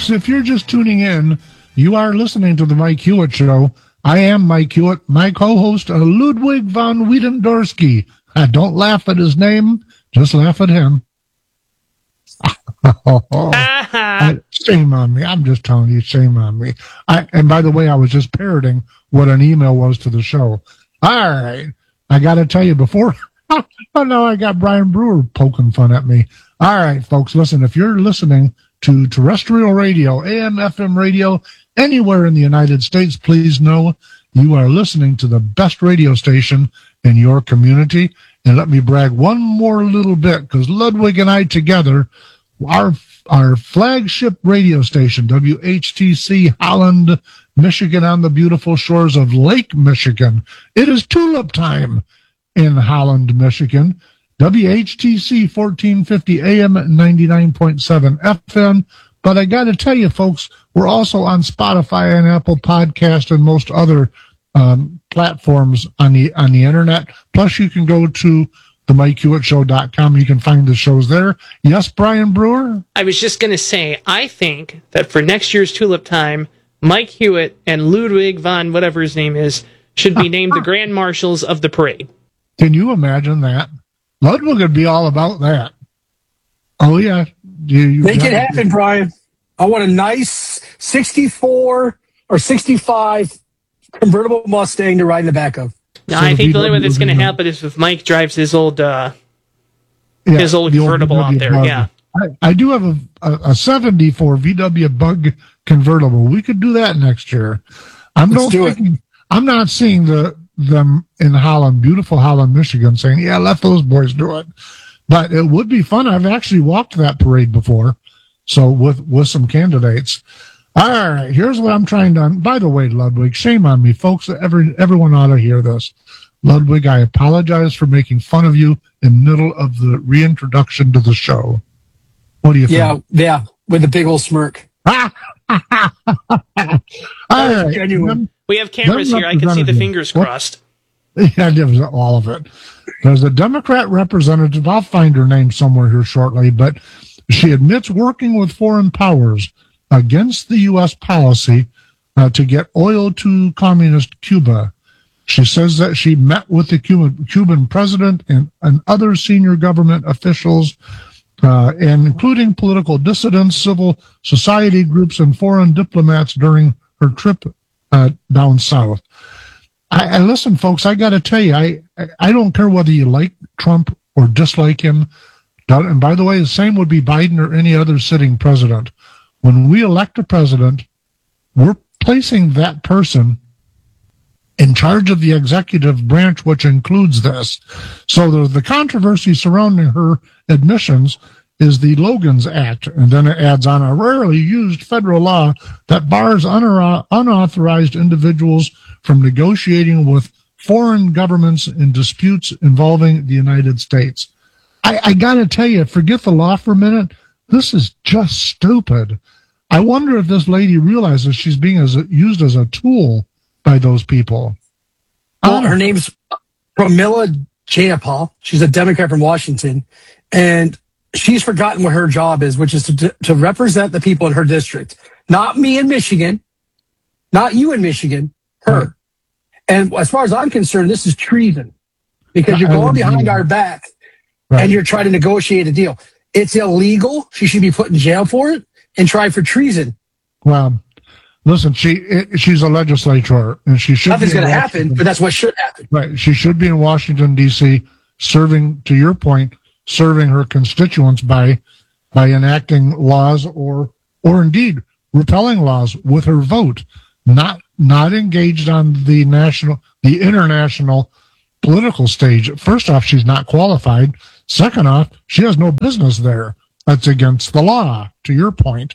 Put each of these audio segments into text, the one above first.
folks, if you're just tuning in, you are listening to the Mike Hewitt Show. I am Mike Hewitt. My co-host, Ludwig von Wiedendorsky. Don't laugh at his name, just laugh at him. Shame on me. I'm just telling you, shame on me. And by the way, I was just parroting what an email was to the show. All right. I got to tell you before. Oh, no, I got Brian Brewer poking fun at me. All right, folks, listen, if you're listening to terrestrial radio, AM, FM radio, anywhere in the United States, please know you are listening to the best radio station in your community. And let me brag one more little bit, because Ludwig and I together, our flagship radio station, WHTC Holland, Michigan, on the beautiful shores of Lake Michigan. It is tulip time in Holland, Michigan. WHTC 1450 AM 99.7 FM. But I got to tell you, folks, we're also on Spotify and Apple Podcast and most other platforms on the internet. Plus, you can go to themikehewittshow.com. You can find the shows there. Yes, Brian Brewer? I was just going to say, I think that for next year's Tulip Time, Mike Hewitt and Ludwig von whatever his name is should be named the Grand Marshals of the parade. Can you imagine that? Ludwig would be all about that. Oh, yeah. Make it happen, Brian. I want a nice 64 or 65 convertible Mustang to ride in the back of. No, I think the only way that's going to happen is if Mike drives his old convertible out there. Yeah, I do have a 74 VW Bug convertible. We could do that next year. I'm not seeing them in Holland, beautiful Holland, Michigan, saying, "Yeah, let those boys do it." But it would be fun. I've actually walked that parade before, so with some candidates. All right, here's what I'm trying to. By the way, Ludwig, shame on me, folks. Everyone ought to hear this. Ludwig, I apologize for making fun of you in the middle of the reintroduction to the show. What do you think? Yeah, with a big old smirk. All right. Genuine. We have cameras here. I can see the fingers crossed. Yeah, it was all of it. There's a Democrat representative. I'll find her name somewhere here shortly, but she admits working with foreign powers against the U.S. policy to get oil to communist Cuba. She says that she met with the Cuban president and other senior government officials, and including political dissidents, civil society groups, and foreign diplomats during her trip down south. I listen, folks, I got to tell you, I don't care whether you like Trump or dislike him. And by the way, the same would be Biden or any other sitting president. When we elect a president, we're placing that person in charge of the executive branch, which includes this. So the controversy surrounding her admissions is the Logan's Act, and then it adds on a rarely used federal law that bars unauthorized individuals from negotiating with foreign governments in disputes involving the United States. I got to tell you, forget the law for a minute. This is just stupid. I wonder if this lady realizes she's being used as a tool by those people. Well, her name's Pramila Jayapal. She's a Democrat from Washington, and she's forgotten what her job is, which is to represent the people in her district. Not me in Michigan, not you in Michigan, her. Right. And as far as I'm concerned, this is treason because you're going behind our back and you're trying to negotiate a deal. It's illegal. She should be put in jail for it and tried for treason. Well, listen, she's a legislator, and she should. Nothing's going to happen, but that's what should happen. Right, she should be in Washington D.C. serving, to your point, serving her constituents by enacting laws or indeed repelling laws with her vote. Not engaged on the international political stage. First off, she's not qualified. Second off, she has no business there. That's against the law, to your point.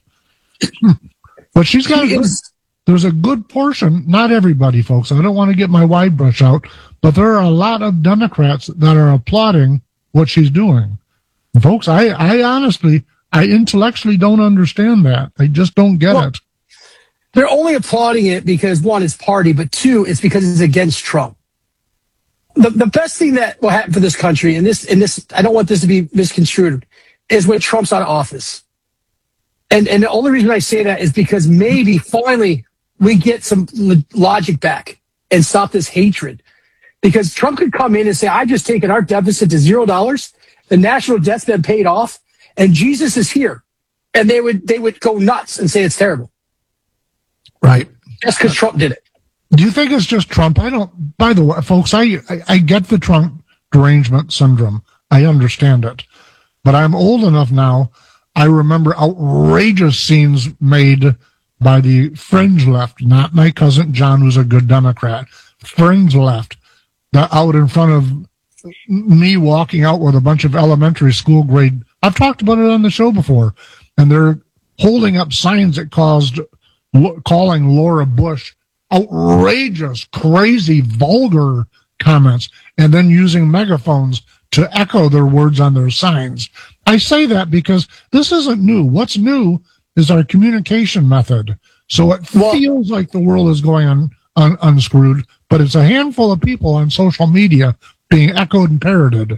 But she's got there's a good portion, not everybody, folks. I don't want to get my wide brush out, but there are a lot of Democrats that are applauding what she's doing. And folks, I honestly, I intellectually don't understand that. I just don't get it. They're only applauding it because, one, it's party, but two, it's because it's against Trump. The best thing that will happen for this country, and this, I don't want this to be misconstrued, is when Trump's out of office. And the only reason I say that is because maybe finally we get some logic back and stop this hatred. Because Trump could come in and say, I've just taken our deficit to $0. The national debt's been paid off and Jesus is here. And they would go nuts and say it's terrible. Right. Just because Trump did it. Do you think it's just Trump? I don't, by the way, folks, I get the Trump derangement syndrome. I understand it. But I'm old enough now. I remember outrageous scenes made by the fringe left, not my cousin John, who's a good Democrat. Fringe left, out in front of me walking out with a bunch of elementary school grade. I've talked about it on the show before. And they're holding up signs that calling Laura Bush outrageous, crazy, vulgar comments, and then using megaphones to echo their words on their signs. I say that because this isn't new. What's new is our communication method. So it feels like the world is going unscrewed, but it's a handful of people on social media being echoed and parroted.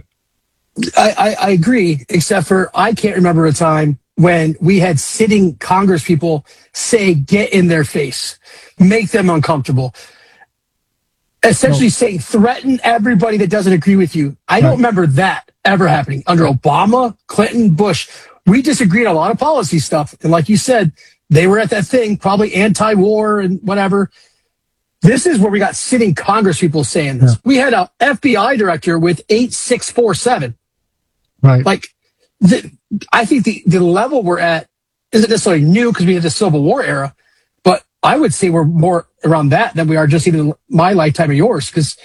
I agree, except for I can't remember a time when we had sitting Congress people say, get in their face, make them uncomfortable. Essentially say, threaten everybody that doesn't agree with you. I don't remember that ever happening under Obama, Clinton, Bush. We disagreed on a lot of policy stuff. And like you said, they were at that thing, probably anti-war and whatever. This is where we got sitting Congress people saying this. Yeah. We had a FBI director with 8647. Right. Like, I think the level we're at isn't necessarily new because we had the Civil War era, but I would say we're more around that than we are just even my lifetime or yours. Because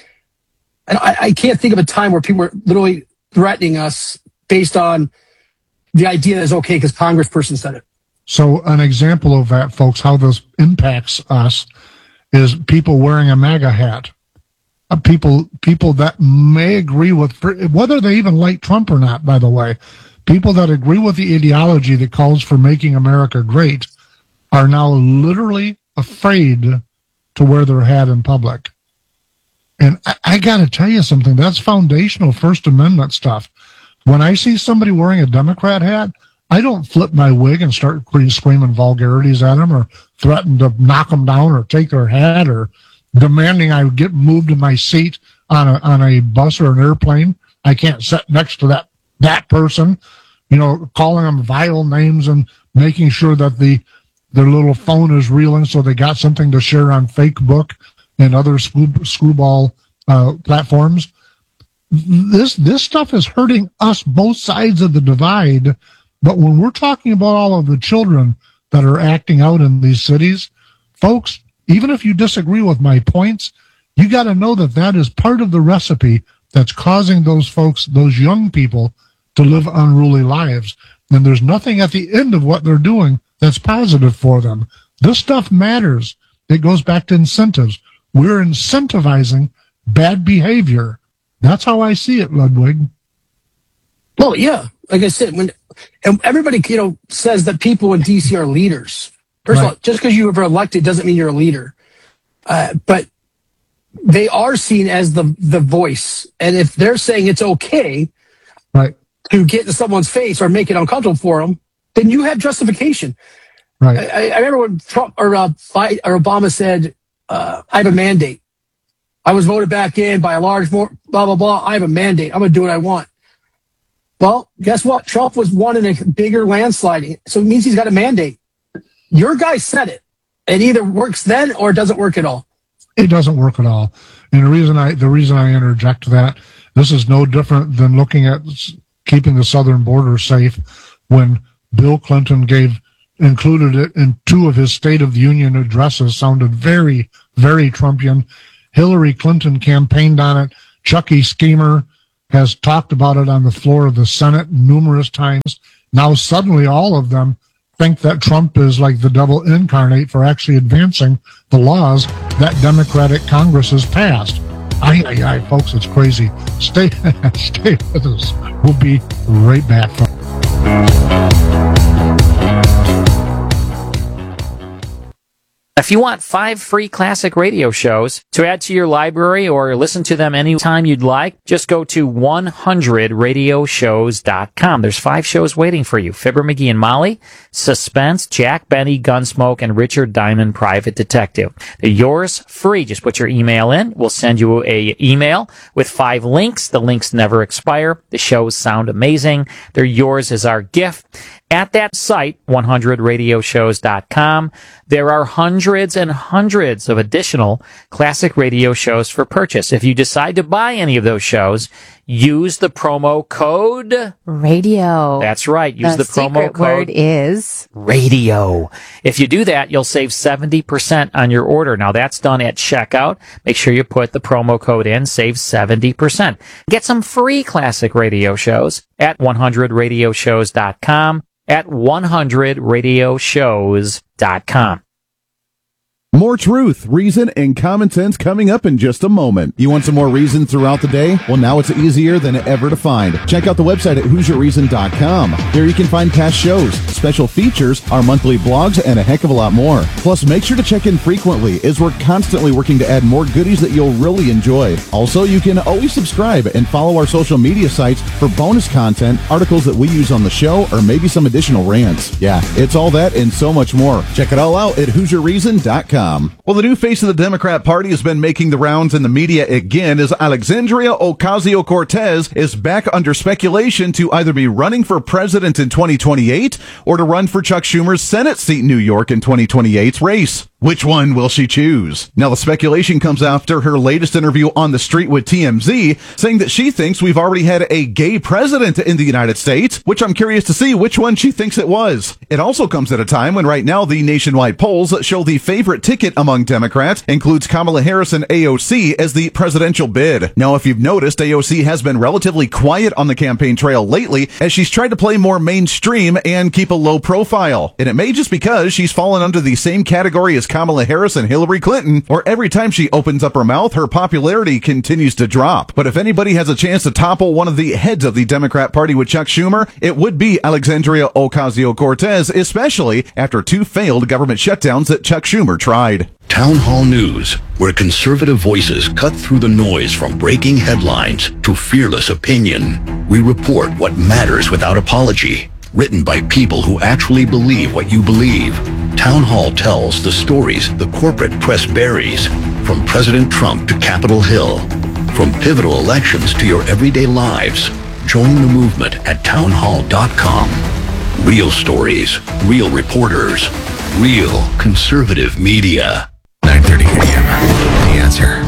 I can't think of a time where people were literally threatening us based on the idea that it's okay because Congressperson said it. So an example of that, folks, how this impacts us is people wearing a MAGA hat. People that may agree with, whether they even like Trump or not, by the way, people that agree with the ideology that calls for making America great are now literally afraid to wear their hat in public. And I got to tell you something, that's foundational First Amendment stuff. When I see somebody wearing a Democrat hat, I don't flip my wig and start screaming vulgarities at them or threaten to knock them down or take their hat or demanding I get moved to my seat on a bus or an airplane. I can't sit next to that person, calling them vile names and making sure that their little phone is reeling so they got something to share on Facebook and other screwball platforms. This stuff is hurting us, both sides of the divide. But when we're talking about all of the children that are acting out in these cities, folks, even if you disagree with my points, you got to know that is part of the recipe that's causing those folks, those young people, to live unruly lives. And there's nothing at the end of what they're doing that's positive for them. This stuff matters. It goes back to incentives. We're incentivizing bad behavior. That's how I see it, Ludwig. Well, yeah. Like I said, and everybody, says that people in D.C. are leaders. First of all, just because you were elected doesn't mean you're a leader. But they are seen as the voice. And if they're saying it's okay to get in someone's face or make it uncomfortable for them, then you have justification. Right. I remember when Trump or Obama said, I have a mandate. I was voted back in by a large, blah, blah, blah. I have a mandate. I'm going to do what I want. Well, guess what? Trump was won in a bigger landslide. So it means he's got a mandate. Your guy said it. It either works then or it doesn't work at all. It doesn't work at all. And the reason I interject that, this is no different than looking at keeping the southern border safe when Bill Clinton included it in 2 of his State of the Union addresses, sounded very, very Trumpian. Hillary Clinton campaigned on it. Chucky Schemer has talked about it on the floor of the Senate numerous times. Now suddenly all of them think that Trump is like the devil incarnate for actually advancing the laws that Democratic Congress has passed. Folks, it's crazy. Stay with us. We'll be right back. If you want 5 free classic radio shows to add to your library or listen to them anytime you'd like, just go to 100radioshows.com. There's 5 shows waiting for you. Fibber, McGee, and Molly, Suspense, Jack Benny, Gunsmoke, and Richard Diamond, Private Detective. They're yours free. Just put your email in. We'll send you a email with 5 links. The links never expire. The shows sound amazing. They're yours as our gift. At that site, 100radioshows.com, there are hundreds and hundreds of additional classic radio shows for purchase. If you decide to buy any of those shows, use the promo code radio. That's right. Use the promo secret code word is radio. If you do that, you'll save 70% on your order. Now that's done at checkout. Make sure you put the promo code in, save 70%. Get some free classic radio shows at 100radioshows.com, at 100radioshows.com. More truth, reason, and common sense coming up in just a moment. You want some more reason throughout the day? Well, now it's easier than ever to find. Check out the website at who'syourreason.com. There you can find past shows, special features, our monthly blogs, and a heck of a lot more. Plus, make sure to check in frequently as we're constantly working to add more goodies that you'll really enjoy. Also, you can always subscribe and follow our social media sites for bonus content, articles that we use on the show, or maybe some additional rants. Yeah, it's all that and so much more. Check it all out at who'syourreason.com. Well, the new face of the Democrat Party has been making the rounds in the media again as Alexandria Ocasio-Cortez is back under speculation to either be running for president in 2028 or to run for Chuck Schumer's Senate seat in New York in 2028's race. Which one will she choose? Now, the speculation comes after her latest interview on the street with TMZ, saying that she thinks we've already had a gay president in the United States, which I'm curious to see which one she thinks it was. It also comes at a time when right now the nationwide polls show the favorite ticket among Democrats includes Kamala Harris and AOC as the presidential bid. Now, if you've noticed, AOC has been relatively quiet on the campaign trail lately as she's tried to play more mainstream and keep a low profile. And it may just because she's fallen under the same category as Kamala Harris and Hillary Clinton, or every time she opens up her mouth, her popularity continues to drop. But if anybody has a chance to topple one of the heads of the Democrat Party with Chuck Schumer, it would be Alexandria Ocasio-Cortez, especially after 2 failed government shutdowns that Chuck Schumer tried. Town Hall News, where conservative voices cut through the noise from breaking headlines to fearless opinion. We report what matters without apology. Written by people who actually believe what you believe. Town Hall tells the stories the corporate press buries, from President Trump to Capitol Hill, from pivotal elections to your everyday lives. Join the movement at townhall.com. Real stories, real reporters, real conservative media. 9:30 a.m. The Answer.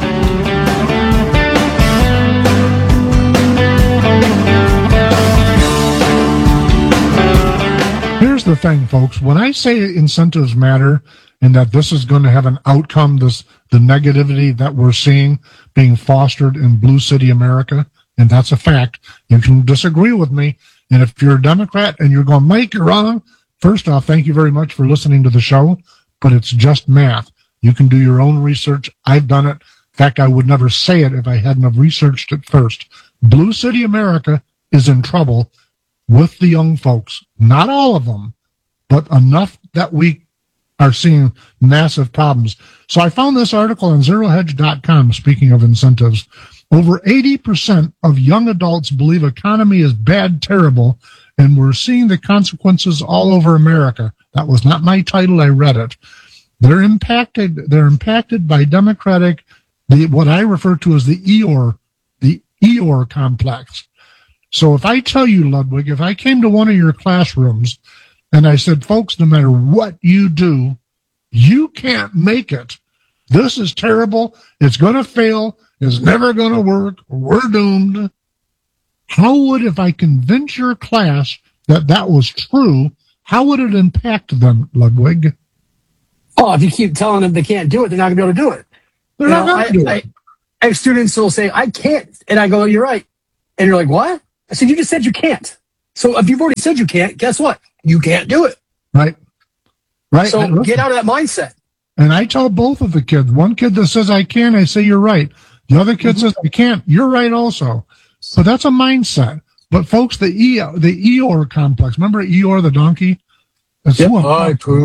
Here's the thing, folks. When I say incentives matter and that this is going to have an outcome, the negativity that we're seeing being fostered in Blue City America, and that's a fact. You can disagree with me. And if you're a Democrat and you're going, Mike, you're wrong. First off, thank you very much for listening to the show, but it's just math. You can do your own research. I've done it. In fact, I would never say it if I hadn't have researched it first. Blue City America is in trouble with the young folks. Not all of them, but enough that we are seeing massive problems. So I found this article on zerohedge.com, speaking of incentives. Over 80% of young adults believe economy is bad, terrible, and we're seeing the consequences all over America. That was not my title. I read it. They're impacted by Democratic, what I refer to as the Eeyore complex. So if I tell you, Ludwig, if I came to one of your classrooms and I said, folks, no matter what you do, you can't make it. This is terrible. It's going to fail. It's never going to work. We're doomed. How would, if I convince your class that that was true, how would it impact them, Ludwig? Oh, if you keep telling them they can't do it, they're not going to be able to do it. They're not going to do it. I have students who will say, I can't. And I go, you're right. And you're like, what? I said, you just said you can't. So if you've already said you can't, guess what? You can't do it. Right. Right. So get out of that mindset. And I tell both of the kids, one kid that says I can, I say, you're right. The other kid says I can't, you're right also. So that's a mindset. But folks, the Eeyore complex, remember Eeyore the donkey? That's Hi, Pooh.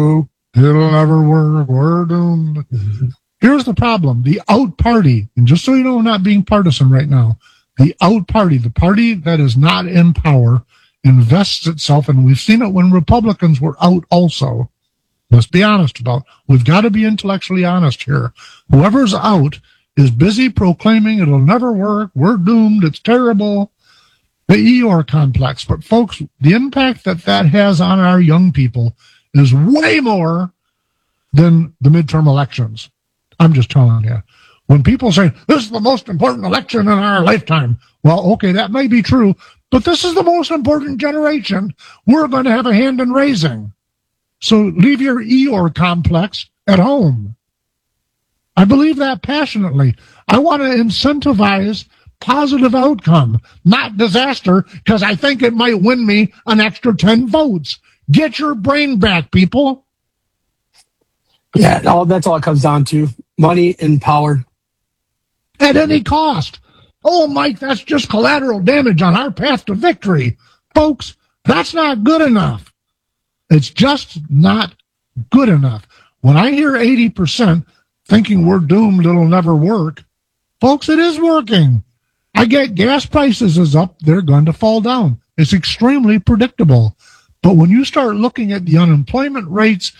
It'll never work. We're doomed. Here's the problem. The out party, and just so you know, I'm not being partisan right now, the out party, the party that is not in power, invests itself, and we've seen it when Republicans were out also. Let's be honest about it. We've got to be intellectually honest here. Whoever's out is busy proclaiming it'll never work, we're doomed, it's terrible, the Eeyore complex. But folks, the impact that has on our young people is way more than the midterm elections. I'm just telling you. When people say, this is the most important election in our lifetime, well, okay, that may be true, but this is the most important generation we're going to have a hand in raising. So leave your Eeyore complex at home. I believe that passionately. I want to incentivize positive outcome, not disaster, because I think it might win me an extra 10 votes. Get your brain back, people. Yeah, that's all it comes down to. Money and power. At any cost. Oh, Mike, that's just collateral damage on our path to victory. Folks, that's not good enough. It's just not good enough. When I hear 80% thinking we're doomed, it'll never work, folks, it is working. I get gas prices is up, they're going to fall down. It's extremely predictable. But when you start looking at the unemployment rates,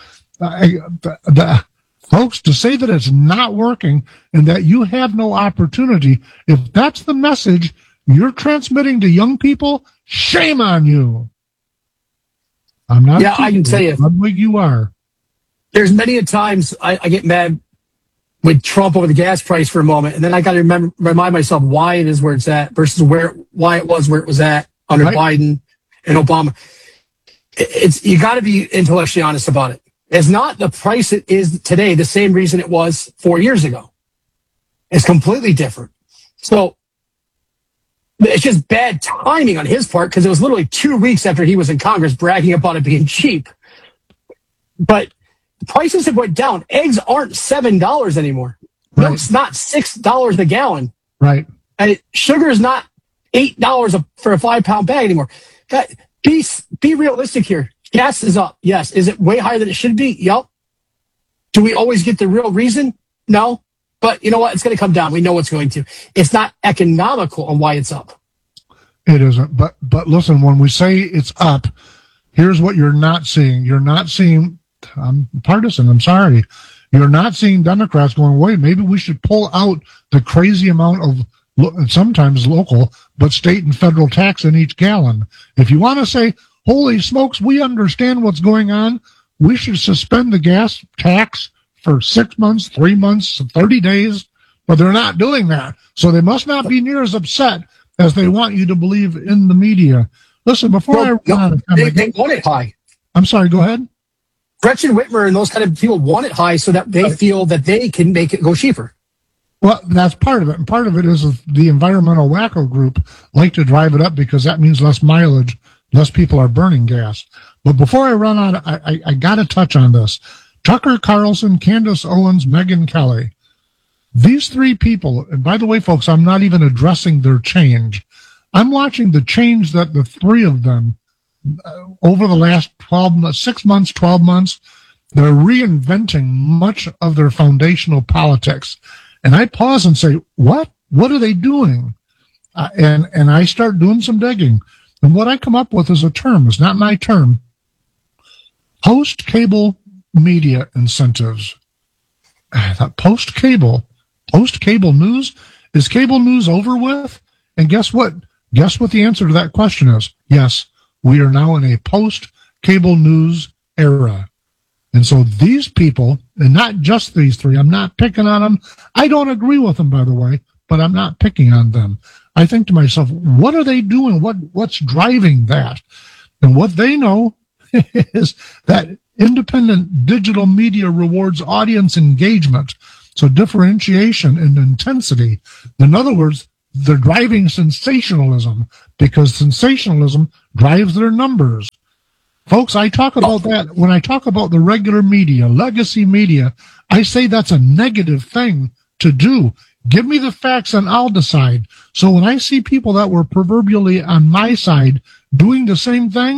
folks, to say that it's not working and that you have no opportunity, if that's the message you're transmitting to young people, shame on you. I'm not. Yeah, I can tell you. Ludwig, you are. There's many a times I get mad with Trump over the gas price for a moment, and then I got to remind myself why it is where it's at versus why it was where it was at under Biden and Obama. You got to be intellectually honest about it. It's not the price it is today, the same reason it was 4 years ago. It's completely different. So it's just bad timing on his part because it was literally 2 weeks after he was in Congress bragging about it being cheap. But prices have went down. Eggs aren't $7 anymore. Right. Milk's not $6 a gallon. Right. And sugar is not $8 for a 5-pound bag anymore. Be realistic here. Gas is up. Yes. Is it way higher than it should be? Yep. Do we always get the real reason? No. But you know what? It's going to come down. We know it's going to. It's not economical on why it's up. It isn't. But listen, when we say it's up, here's what you're not seeing. You're not seeing, I'm partisan, I'm sorry. You're not seeing Democrats going, wait, maybe we should pull out the crazy amount of, sometimes local, but state and federal tax in each gallon. If you want to say, holy smokes, we understand what's going on, we should suspend the gas tax for 6 months, 3 months, 30 days, but they're not doing that. So they must not be near as upset as they want you to believe in the media. Listen, before they want it high. I'm sorry, go ahead. Gretchen Whitmer and those kind of people want it high so that they feel that they can make it go cheaper. Well, that's part of it. And part of it is the environmental wacko group like to drive it up because that means less mileage, less people are burning gas. But before I run on, I got to touch on this. Tucker Carlson, Candace Owens, Megyn Kelly. These three people, and by the way, folks, I'm not even addressing their change. I'm watching the change that the three of them, over the last 6 months, 12 months, they're reinventing much of their foundational politics. And I pause and say, what? What are they doing? And I start doing some digging. And what I come up with is a term. It's not my term. Post-cable media incentives. I thought post-cable news? Is cable news over with? And guess what? Guess what the answer to that question is? Yes, we are now in a post-cable news era. And so these people, and not just these three, I'm not picking on them. I don't agree with them, by the way, but I'm not picking on them. I think to myself, what are they doing? What's driving that? And what they know is that independent digital media rewards audience engagement. So differentiation and intensity. In other words, they're driving sensationalism because sensationalism drives their numbers. Folks, I talk about that when I talk about the regular media, legacy media. I say that's a negative thing to do. Give me the facts and I'll decide. So when I see people that were proverbially on my side doing the same thing,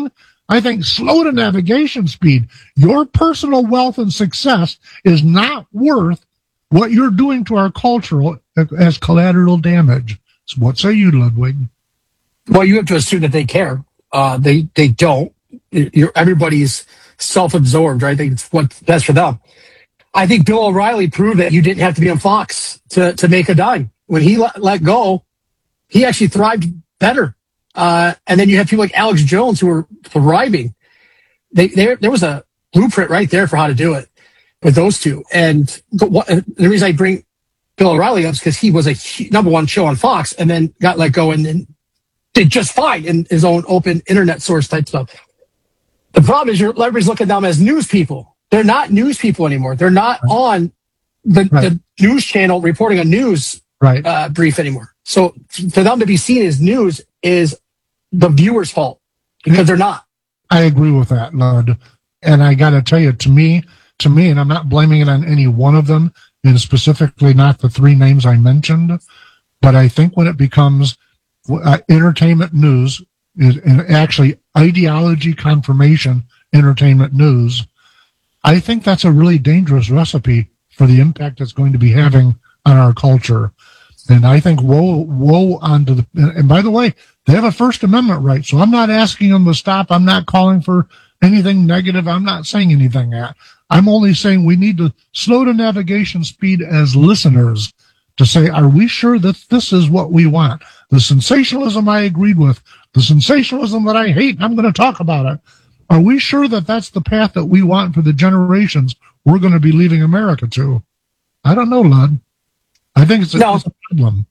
I think slow to navigation speed. Your personal wealth and success is not worth what you're doing to our culture as collateral damage. So what say you, Ludwig? Well, you have to assume that they care. They don't. Everybody's self-absorbed, right? I think it's what's best for them. I think Bill O'Reilly proved that you didn't have to be on Fox to make a dime. When he let go, he actually thrived better. And then you have people like Alex Jones who were thriving. There was a blueprint right there for how to do it with those two. And the reason I bring Bill O'Reilly up is because he was a number one show on Fox and then got let go and then did just fine in his own open internet source type stuff. The problem is everybody's looking at them as news people. They're not news people anymore. They're not on the news channel reporting a news brief anymore. So for them to be seen as news is the viewer's fault because they're not. I agree with that, Lud. And I got to tell you, to me, and I'm not blaming it on any one of them, and specifically not the three names I mentioned, but I think when it becomes entertainment news, and actually ideology confirmation entertainment news, I think that's a really dangerous recipe for the impact it's going to be having on our culture. And I think woe onto the, and by the way, they have a First Amendment right. So I'm not asking them to stop. I'm not calling for anything negative. I'm not saying anything that. I'm only saying we need to slow to navigation speed as listeners to say, are we sure that this is what we want? The sensationalism I agreed with, the sensationalism that I hate, I'm going to talk about it. Are we sure that that's the path that we want for the generations we're going to be leaving America to? I don't know, Lud. I think it's a problem.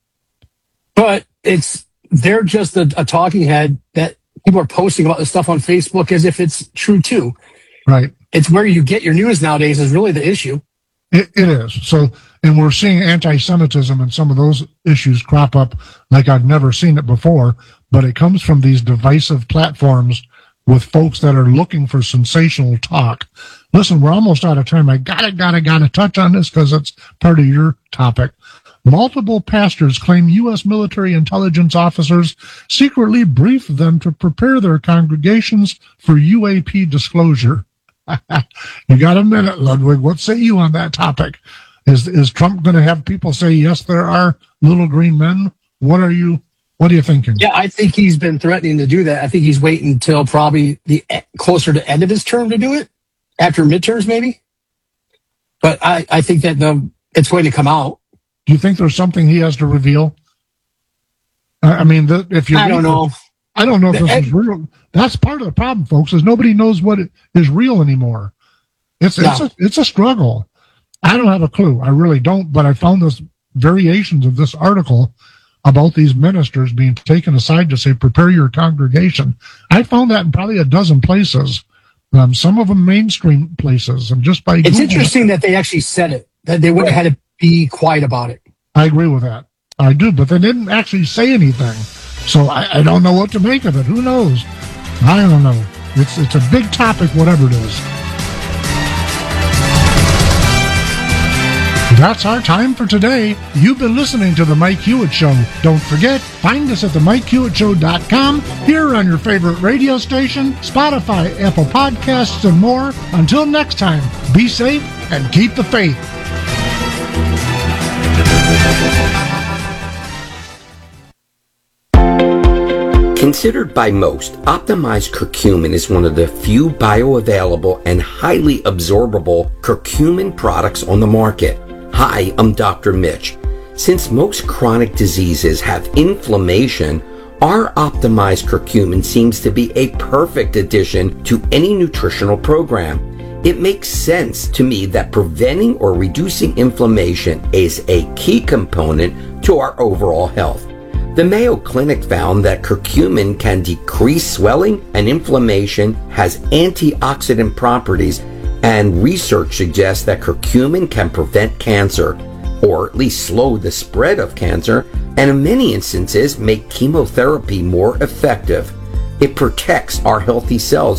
But they're just a talking head that people are posting about this stuff on Facebook as if it's true too. Right. It's where you get your news nowadays is really the issue. It is. So, and we're seeing anti-Semitism and some of those issues crop up like I've never seen it before, but it comes from these divisive platforms with folks that are looking for sensational talk. Listen, we're almost out of time. I gotta touch on this because it's part of your topic. Multiple pastors claim U.S. military intelligence officers secretly briefed them to prepare their congregations for UAP disclosure. You got a minute, Ludwig. What say you on that topic? Is Trump going to have people say, yes, there are little green men? What are you thinking? Yeah, I think he's been threatening to do that. I think he's waiting until probably the closer to end of his term to do it, after midterms maybe. But I think that it's going to come out. Do you think there's something he has to reveal? I mean, if you I don't know. I don't know if this is real. That's part of the problem, folks, is nobody knows what is real anymore. It's a struggle. I don't have a clue. I really don't, but I found this variations of this article about these ministers being taken aside to say, prepare your congregation. I found that in probably a dozen places, some of them mainstream places. And just by It's interesting that they actually said it, that they would have had to be quiet about it. I agree with that. I do, but they didn't actually say anything. So I don't know what to make of it. Who knows? I don't know. It's a big topic, whatever it is. That's our time for today. You've been listening to The Mike Hewitt Show. Don't forget, find us at themikehewittShow.com, here on your favorite radio station, Spotify, Apple Podcasts, and more. Until next time, be safe and keep the faith. Considered by most, optimized curcumin is one of the few bioavailable and highly absorbable curcumin products on the market. Hi, I'm Dr. Mitch. Since most chronic diseases have inflammation, our optimized curcumin seems to be a perfect addition to any nutritional program. It makes sense to me that preventing or reducing inflammation is a key component to our overall health. The Mayo Clinic found that curcumin can decrease swelling and inflammation, has antioxidant properties, and research suggests that curcumin can prevent cancer, or at least slow the spread of cancer, and in many instances make chemotherapy more effective. It protects our healthy cells